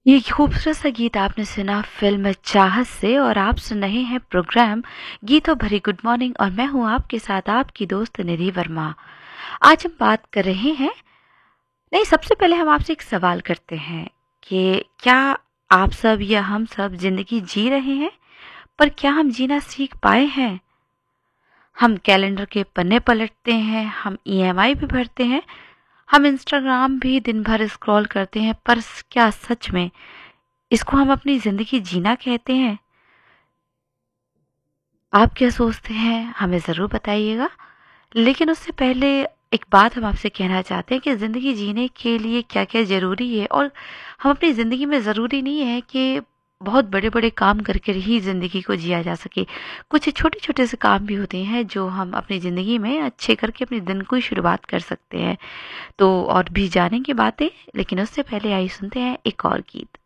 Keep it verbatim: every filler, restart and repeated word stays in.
ये खूबसूरत सा गीत आपने सुना फिल्म चाहत से और आप सुन रहे हैं प्रोग्राम गीतों भरी गुड मॉर्निंग और मैं हूं आपके साथ आपकी दोस्त निधि वर्मा। आज हम बात कर रहे हैं। नहीं, सबसे पहले हम आपसे एक सवाल करते हैं कि क्या आप सब या हम सब जिंदगी जी रहे हैं, पर क्या हम जीना सीख पाए हैं? हम कैलेंडर के पन्ने पलटते हैं, हम ईएमआई भी भरते हैं, हम इंस्टाग्राम भी दिन भर स्क्रॉल करते हैं, पर क्या सच में इसको हम अपनी जिंदगी जीना कहते हैं? आप क्या सोचते हैं, हमें ज़रूर बताइएगा। लेकिन उससे पहले एक बात हम आपसे कहना चाहते हैं कि ज़िंदगी जीने के लिए क्या-क्या ज़रूरी है, और हम अपनी ज़िंदगी में ज़रूरी नहीं है कि बहुत बड़े-बड़े काम करके ही ज़िंदगी को जिया जा सके। कुछ छोटे-छोटे से काम भी होते हैं जो हम अपनी ज़िंदगी में अच्छे करके अपने दिन की शुरुआत कर सकते हैं। तो और भी जानेंगे बातें, लेकिन उससे पहले आइए सुनते हैं एक और गीत।